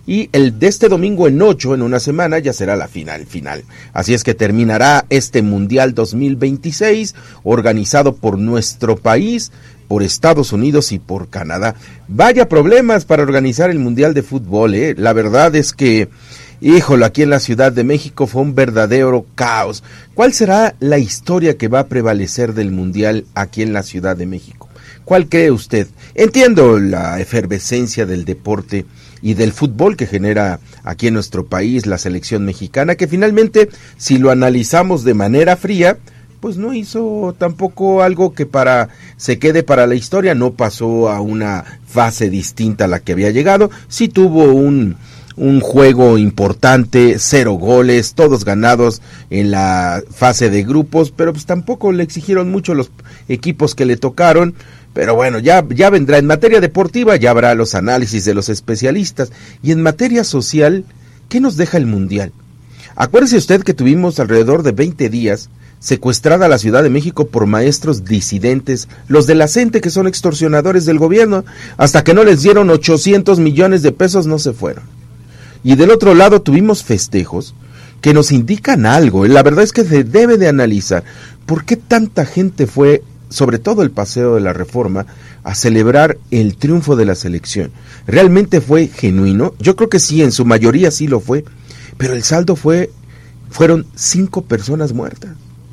y el de este domingo en 8, en una semana, ya será la final. Así es que terminará este Mundial 2026, organizado por nuestro país, por Estados Unidos y por Canadá. Vaya problemas para organizar el Mundial de Fútbol, La verdad es que, híjole, aquí en la Ciudad de México fue un verdadero caos. ¿Cuál será la historia que va a prevalecer del Mundial aquí en la Ciudad de México? ¿Cuál cree usted? Entiendo la efervescencia del deporte y del fútbol que genera aquí en nuestro país la selección mexicana, que finalmente, si lo analizamos de manera fría, pues no hizo tampoco algo que se quede para la historia, no pasó a una fase distinta a la que había llegado, sí tuvo un juego importante, 0 goles, todos ganados en la fase de grupos, pero pues tampoco le exigieron mucho los equipos que le tocaron. Pero bueno, ya vendrá. En materia deportiva ya habrá los análisis de los especialistas. Y en materia social, ¿qué nos deja el Mundial? Acuérdese usted que tuvimos alrededor de 20 días secuestrada la Ciudad de México por maestros disidentes, los de la CENTE, que son extorsionadores del gobierno. Hasta que no les dieron 800 millones de pesos no se fueron. Y del otro lado tuvimos festejos que nos indican algo. La verdad es que se debe de analizar por qué tanta gente fue, sobre todo el Paseo de la Reforma, a celebrar el triunfo de la selección. ¿Realmente fue genuino? Yo creo que sí, en su mayoría sí lo fue, pero el saldo fueron 5 personas muertas.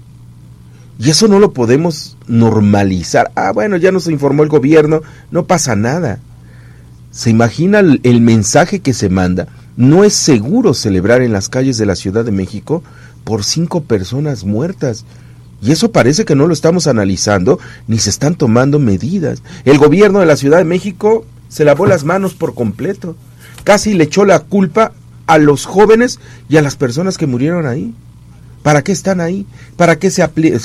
Y eso no lo podemos normalizar. Bueno, ya nos informó el gobierno, no pasa nada. ¿Se imagina el mensaje que se manda? No es seguro celebrar en las calles de la Ciudad de México por 5 personas muertas. Y eso parece que no lo estamos analizando, ni se están tomando medidas. El gobierno de la Ciudad de México se lavó las manos por completo. Casi le echó la culpa a los jóvenes y a las personas que murieron ahí. ¿Para qué están ahí? ¿Para qué se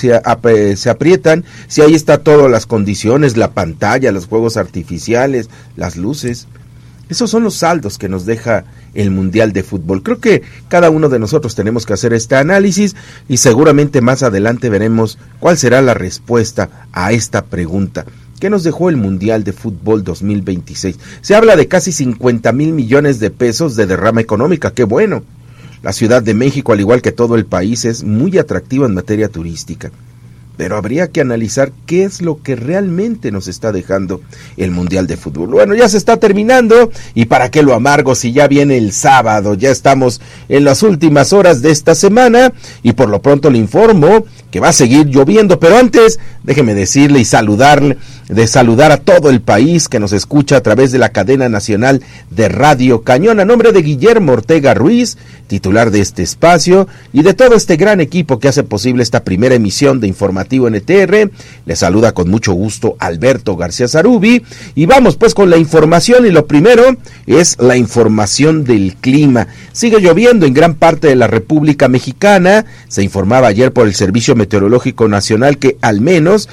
aprietan? Si ahí está todas las condiciones, la pantalla, los juegos artificiales, las luces. Esos son los saldos que nos deja el Mundial de Fútbol. Creo que cada uno de nosotros tenemos que hacer este análisis y seguramente más adelante veremos cuál será la respuesta a esta pregunta. ¿Qué nos dejó el Mundial de Fútbol 2026? Se habla de casi 50,000 millones de pesos de derrama económica. ¡Qué bueno! La Ciudad de México, al igual que todo el país, es muy atractiva en materia turística. Pero habría que analizar qué es lo que realmente nos está dejando el Mundial de Fútbol. Bueno, ya se está terminando, y para qué lo amargo si ya viene el sábado, ya estamos en las últimas horas de esta semana, y por lo pronto le informo que va a seguir lloviendo, pero antes déjeme decirle y saludar a todo el país que nos escucha a través de la cadena nacional de Radio Cañón, a nombre de Guillermo Ortega Ruiz, titular de este espacio, y de todo este gran equipo que hace posible esta primera emisión de Informativo NTR. Le saluda con mucho gusto Alberto García Zarubi, y vamos pues con la información, y lo primero es la información del clima. Sigue lloviendo en gran parte de la República Mexicana. Se informaba ayer por el Servicio Meteorológico Nacional que al menos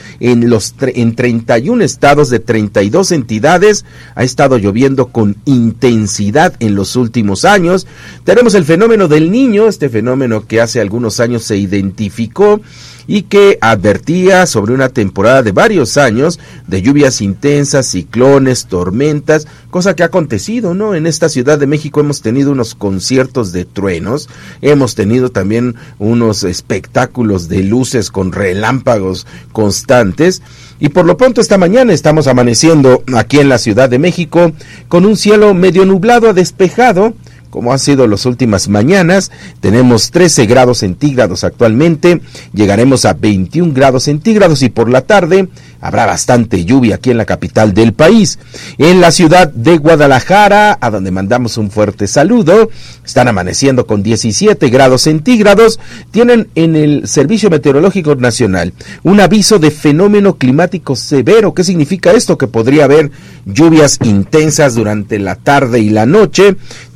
en 31 estados de 32 entidades ha estado lloviendo con intensidad en los últimos años. Tenemos el fenómeno del Niño, este fenómeno que hace algunos años se identificó y que advertía sobre una temporada de varios años de lluvias intensas, ciclones, tormentas, cosa que ha acontecido, ¿no? En esta Ciudad de México hemos tenido unos conciertos de truenos, hemos tenido también unos espectáculos de luces con relámpagos constantes, y por lo pronto esta mañana estamos amaneciendo aquí en la Ciudad de México con un cielo medio nublado a despejado, como han sido las últimas mañanas. Tenemos 13 grados centígrados actualmente, llegaremos a 21 grados centígrados, y por la tarde habrá bastante lluvia aquí en la capital del país. En la ciudad de Guadalajara, a donde mandamos un fuerte saludo, están amaneciendo con 17 grados centígrados. Tienen en el Servicio Meteorológico Nacional un aviso de fenómeno climático severo. ¿Qué significa esto? Que podría haber lluvias intensas durante la tarde y la noche. Tendrán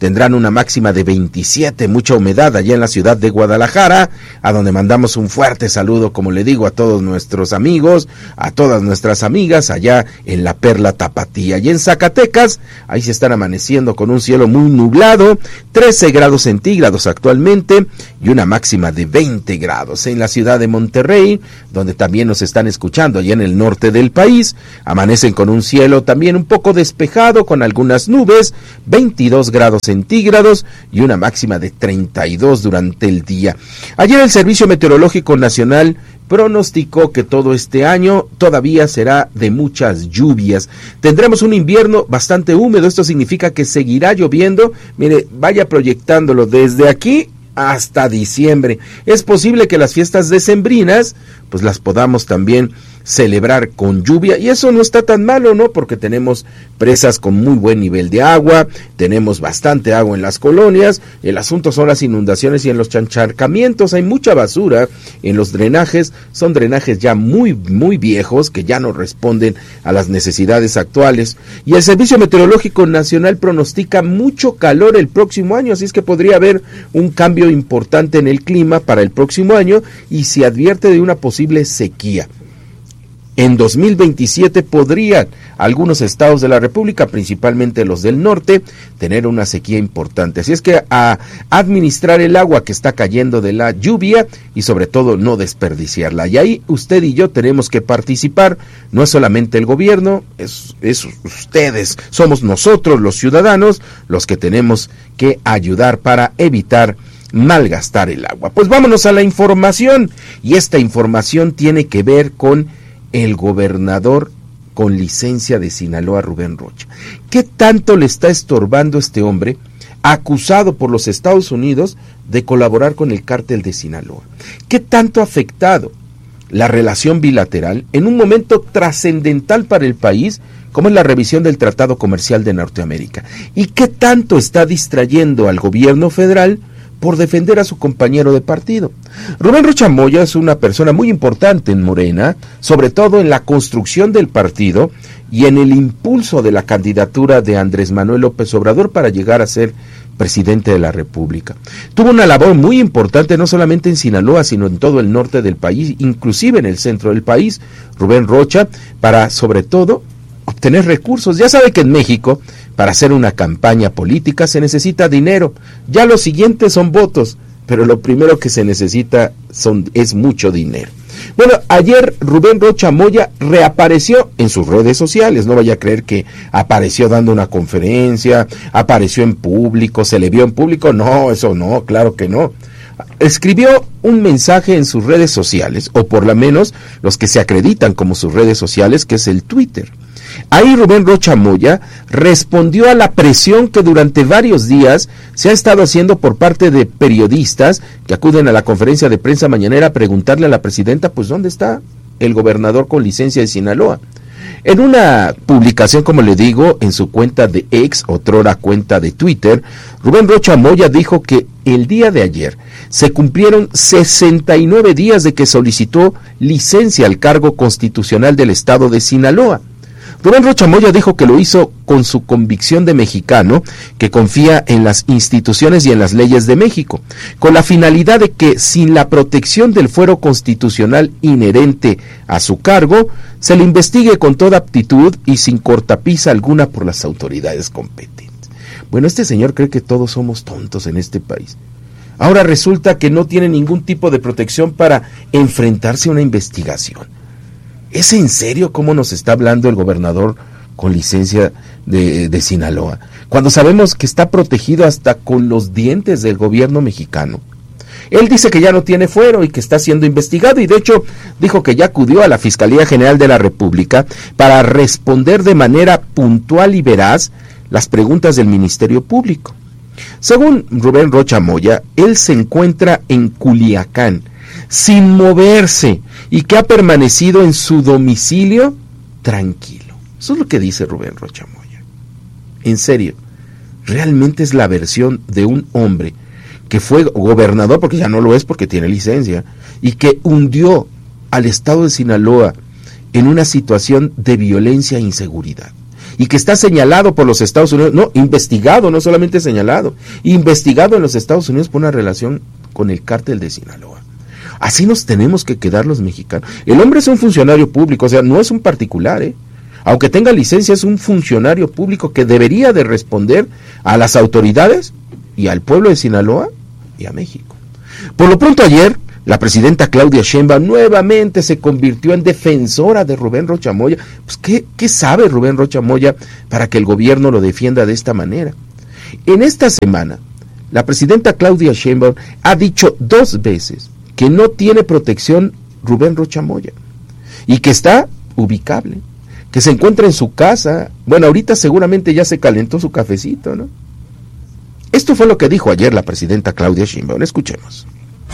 una máxima de 27, mucha humedad allá en la ciudad de Guadalajara, a donde mandamos un fuerte saludo, como le digo, a todos nuestros amigos, a todas nuestras amigas allá en la Perla Tapatía. Y en Zacatecas, ahí se están amaneciendo con un cielo muy nublado, 13 grados centígrados actualmente y una máxima de 20 grados. En la ciudad de Monterrey, donde también nos están escuchando allá en el norte del país, amanecen con un cielo también un poco despejado con algunas nubes, 22 grados centígrados y una máxima de 32 durante el día. Ayer el Servicio Meteorológico Nacional pronosticó que todo este año todavía será de muchas lluvias. Tendremos un invierno bastante húmedo, esto significa que seguirá lloviendo. Mire, vaya proyectándolo desde aquí hasta diciembre. Es posible que las fiestas decembrinas pues las podamos también celebrar con lluvia, y eso no está tan malo, ¿no? Porque tenemos presas con muy buen nivel de agua, tenemos bastante agua en las colonias. El asunto son las inundaciones y en los encharcamientos. Hay mucha basura en los drenajes, son drenajes ya muy viejos que ya no responden a las necesidades actuales, y el Servicio Meteorológico Nacional pronostica mucho calor el próximo año, así es que podría haber un cambio importante en el clima para el próximo año, y se advierte de una posible sequía. En 2027 podrían algunos estados de la República, principalmente los del norte, tener una sequía importante. Así es que a administrar el agua que está cayendo de la lluvia y sobre todo no desperdiciarla. Y ahí usted y yo tenemos que participar. No es solamente el gobierno, es ustedes, somos nosotros los ciudadanos los que tenemos que ayudar para evitar malgastar el agua. Pues vámonos a la información, y esta información tiene que ver con el gobernador con licencia de Sinaloa, Rubén Rocha. ¿Qué tanto le está estorbando este hombre, acusado por los Estados Unidos de colaborar con el cártel de Sinaloa? ¿Qué tanto ha afectado la relación bilateral en un momento trascendental para el país, como es la revisión del Tratado Comercial de Norteamérica? ¿Y qué tanto está distrayendo al gobierno federal por defender a su compañero de partido? Rubén Rocha Moya es una persona muy importante en Morena, sobre todo en la construcción del partido y en el impulso de la candidatura de Andrés Manuel López Obrador para llegar a ser presidente de la República. Tuvo una labor muy importante no solamente en Sinaloa, sino en todo el norte del país, inclusive en el centro del país, Rubén Rocha, para sobre todo obtener recursos. Ya sabe que en México, para hacer una campaña política se necesita dinero. Ya lo siguiente son votos, pero lo primero que se necesita es mucho dinero. Bueno, ayer Rubén Rocha Moya reapareció en sus redes sociales. No vaya a creer que apareció dando una conferencia, apareció en público, se le vio en público. No, eso no, claro que no. Escribió un mensaje en sus redes sociales, o por lo menos los que se acreditan como sus redes sociales, que es el Twitter. Ahí Rubén Rocha Moya respondió a la presión que durante varios días se ha estado haciendo por parte de periodistas que acuden a la conferencia de prensa mañanera a preguntarle a la presidenta, pues ¿dónde está el gobernador con licencia de Sinaloa? En una publicación, como le digo, en su cuenta de X, otrora cuenta de Twitter, Rubén Rocha Moya dijo que el día de ayer se cumplieron 69 días de que solicitó licencia al cargo constitucional del estado de Sinaloa. Rubén Rocha Moya dijo que lo hizo con su convicción de mexicano, que confía en las instituciones y en las leyes de México, con la finalidad de que sin la protección del fuero constitucional inherente a su cargo, se le investigue con toda aptitud y sin cortapisa alguna por las autoridades competentes. Bueno, este señor cree que todos somos tontos en este país. Ahora resulta que no tiene ningún tipo de protección para enfrentarse a una investigación. ¿Es en serio cómo nos está hablando el gobernador con licencia de Sinaloa? Cuando sabemos que está protegido hasta con los dientes del gobierno mexicano. Él dice que ya no tiene fuero y que está siendo investigado, y de hecho dijo que ya acudió a la Fiscalía General de la República para responder de manera puntual y veraz las preguntas del Ministerio Público. Según Rubén Rocha Moya, él se encuentra en Culiacán, sin moverse, y que ha permanecido en su domicilio tranquilo. Eso es lo que dice Rubén Rocha Moya. En serio, realmente es la versión de un hombre que fue gobernador, porque ya no lo es porque tiene licencia, y que hundió al estado de Sinaloa en una situación de violencia e inseguridad. y que está señalado por los Estados Unidos, no, investigado, no solamente señalado, investigado en los Estados Unidos por una relación con el cártel de Sinaloa. Así nos tenemos que quedar los mexicanos. El hombre es un funcionario público, o sea, no es un particular, aunque tenga licencia, es un funcionario público que debería de responder a las autoridades y al pueblo de Sinaloa y a México. Por lo pronto ayer, la presidenta Claudia Sheinbaum nuevamente se convirtió en defensora de Rubén Rocha Moya. Pues, ¿qué sabe Rubén Rocha Moya para que el gobierno lo defienda de esta manera? En esta semana, la presidenta Claudia Sheinbaum ha dicho 2 veces que no tiene protección Rubén Rocha Moya y que está ubicable, que se encuentra en su casa. Bueno, ahorita seguramente ya se calentó su cafecito, ¿no? Esto fue lo que dijo ayer la presidenta Claudia Sheinbaum. Escuchemos.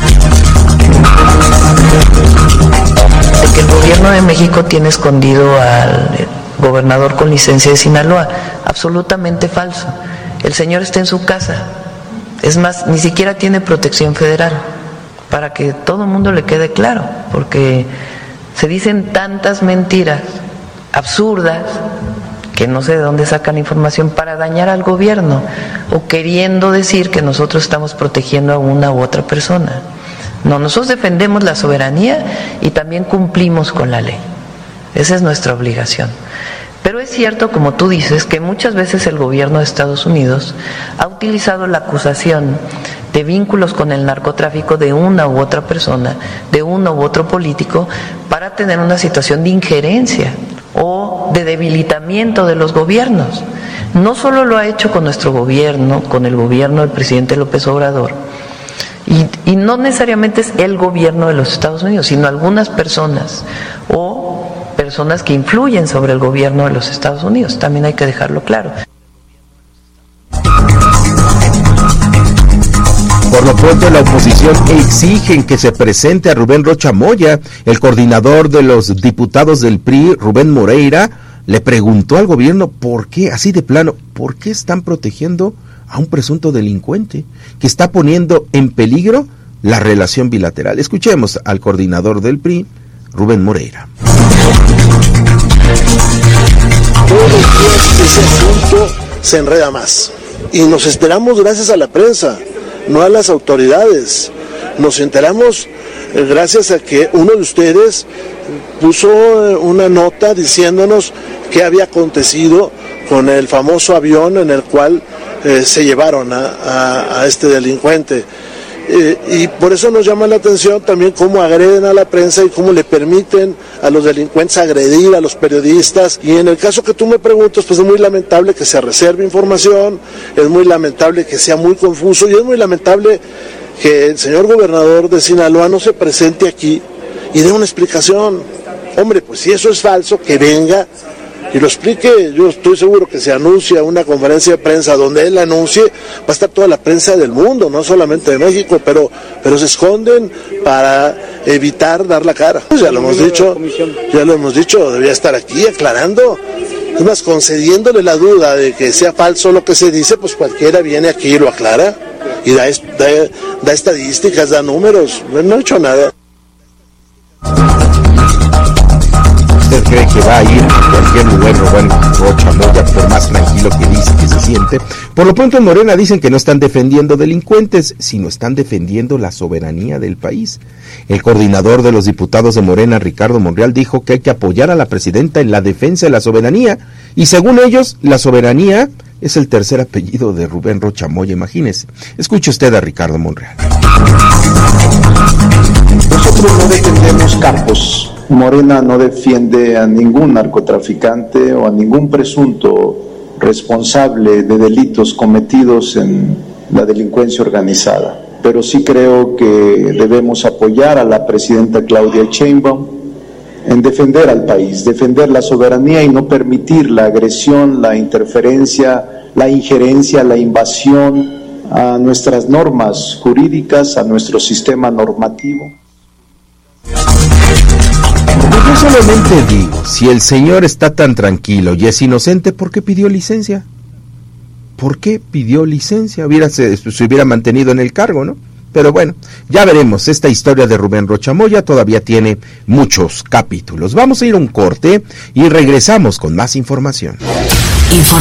De que el gobierno de México tiene escondido al gobernador con licencia de Sinaloa. Absolutamente falso. El señor está en su casa. Es más, ni siquiera tiene protección federal. Para que todo el mundo le quede claro. Porque se dicen tantas mentiras absurdas que no sé de dónde sacan información para dañar al gobierno o queriendo decir que nosotros estamos protegiendo a una u otra persona. No, nosotros defendemos la soberanía y también cumplimos con la ley. Esa es nuestra obligación. Pero es cierto, como tú dices, que muchas veces el gobierno de Estados Unidos ha utilizado la acusación de vínculos con el narcotráfico de una u otra persona, de uno u otro político, para tener una situación de injerencia o de debilitamiento de los gobiernos. No solo lo ha hecho con nuestro gobierno, con el gobierno del presidente López Obrador, y no necesariamente es el gobierno de los Estados Unidos, sino algunas personas o personas que influyen sobre el gobierno de los Estados Unidos, también hay que dejarlo claro. Por lo pronto, la oposición exigen que se presente a Rubén Rocha Moya. El coordinador de los diputados del PRI, Rubén Moreira, le preguntó al gobierno por qué, así de plano, por qué están protegiendo a un presunto delincuente que está poniendo en peligro la relación bilateral. Escuchemos al coordinador del PRI, Rubén Moreira. Todos los días ese asunto se enreda más y nos enteramos gracias a la prensa, no a las autoridades. Nos enteramos gracias a que uno de ustedes puso una nota diciéndonos qué había acontecido con el famoso avión en el cual se llevaron a este delincuente. Y por eso nos llama la atención también cómo agreden a la prensa y cómo le permiten a los delincuentes agredir a los periodistas. Y en el caso que tú me preguntas, pues es muy lamentable que se reserve información, es muy lamentable que sea muy confuso y es muy lamentable que el señor gobernador de Sinaloa no se presente aquí y dé una explicación. Hombre, pues si eso es falso, que venga y lo explique. Yo estoy seguro que se anuncia una conferencia de prensa donde él anuncie, va a estar toda la prensa del mundo, no solamente de México, pero se esconden para evitar dar la cara. Pues ya lo hemos dicho, debía estar aquí aclarando. Es más, concediéndole la duda de que sea falso lo que se dice, pues cualquiera viene aquí y lo aclara y da estadísticas, da números. No ha hecho nada. ¿Usted cree que va a ir a cualquier lugar Rubén Rocha Moya, por más tranquilo que dice que se siente? Por lo pronto en Morena dicen que no están defendiendo delincuentes, sino están defendiendo la soberanía del país. El coordinador de los diputados de Morena, Ricardo Monreal, dijo que hay que apoyar a la presidenta en la defensa de la soberanía, y según ellos, la soberanía es el tercer apellido de Rubén Rocha Moya, imagínese. Escuche usted a Ricardo Monreal. Nosotros no defendemos campos. Morena no defiende a ningún narcotraficante o a ningún presunto responsable de delitos cometidos en la delincuencia organizada. Pero sí creo que debemos apoyar a la presidenta Claudia Sheinbaum en defender al país, defender la soberanía y no permitir la agresión, la interferencia, la injerencia, la invasión a nuestras normas jurídicas, a nuestro sistema normativo. Yo solamente digo, si el señor está tan tranquilo y es inocente, ¿por qué pidió licencia? ¿Por qué pidió licencia? Se hubiera mantenido en el cargo, ¿no? Pero bueno, ya veremos. Esta historia de Rubén Rocha Moya todavía tiene muchos capítulos. Vamos a ir a un corte y regresamos con más información.